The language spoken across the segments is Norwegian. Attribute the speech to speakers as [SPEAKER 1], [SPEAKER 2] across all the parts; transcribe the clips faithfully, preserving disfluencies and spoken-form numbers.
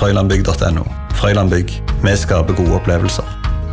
[SPEAKER 1] frøylandbygg punktum no. Frøylandbygg, vi skaper gode opplevelser.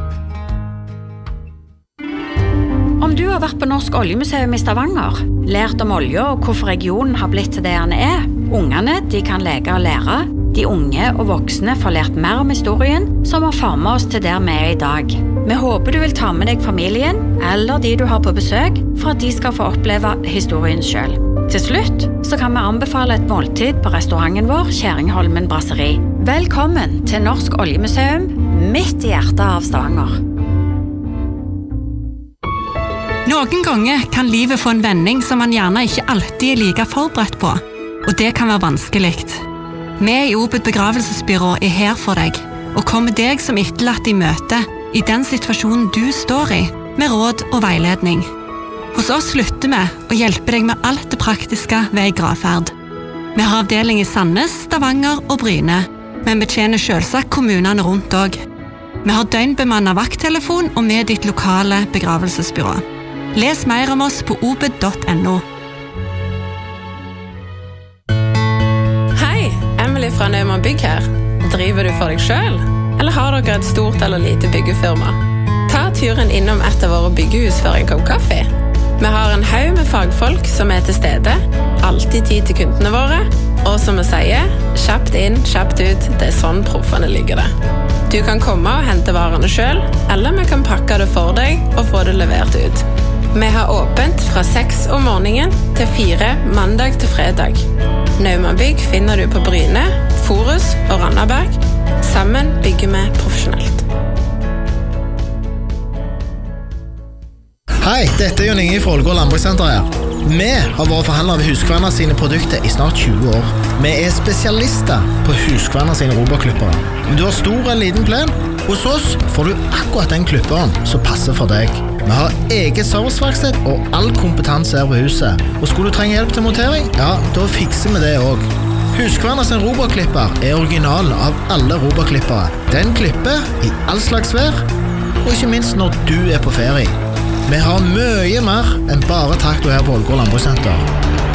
[SPEAKER 2] Om du har vært på Norsk Oljemuseum i Stavanger, lært om olje og hvorfor regionen har blitt til det den er, ungene de kan leke og lære, de unge og voksne får lært mer om historien som har formet oss til der vi er i dag. Vi håper du vil ta med deg familien eller de du har på besøk for at de skal få oppleve historien selv. Til slutt så kan vi anbefale et måltid på restauranten vår Kjæringholmen Brasseri. Velkommen til Norsk Oljemuseum, midt i hjertet av Stavanger.
[SPEAKER 3] Noen ganger kan livet få en vending som man gjerne ikke alltid er like forberedt på, og det kan være vanskelig. Vi i Obed begravelsesbyrå er her for deg, og kommer deg som etterlatt i møte i den situasjonen du står i, med råd og veiledning. Hos oss slutter vi å hjelpe deg med alt det praktiske ved en gravferd. Vi har avdeling i Sandnes, Stavanger og Bryne, men betjener selvsagt kommunene rundt også. Vi har døgnbemannet vakttelefon og med ditt lokale begravelsesbyrå. Les mer om oss på obed punktum no.
[SPEAKER 4] Hei, Emily fra Neumann Bygg her. Driver du for deg selv? Eller har dere et stort eller lite byggefirma? Ta turen innom et av våre byggehus for en kopp kaffe. Vi har en haug med fagfolk som er til stede, alltid tid til kundene våre, og som vi sier, kjapt inn, kjapt ut, det er sånn proffene ligger det. Du kan komme og hente varene selv, eller vi kan pakke det for deg og få det levert ut. Vi har åpent fra seks om morgenen til fire mandag til fredag. Neumann Bygg finner du på Bryne, Forus og Randaberg. Sammen bygger vi profesjonelt.
[SPEAKER 5] Hei, dette er Jon Inge fra Ålgård Landbrukssenter her. Vi har vært forhandlere ved Husqvarna sine produkter i snart tjue år. Vi er spesialister på Husqvarna sine robotklippere. Om du har stor eller liten plen, hos oss får du akkurat den klipperen som passer for deg. Vi har eget serviceverksted og all kompetanse her på huset. Og skulle du trenge hjelp til montering, ja, da fikser vi det også. Husqvarna sin robotklipper er originalen av alle robotklippere. Den klipper i all slags vær, og ikke minst når du er på ferie. Vi har mye mer enn bare traktor her på Ålgård Landbrukssenter.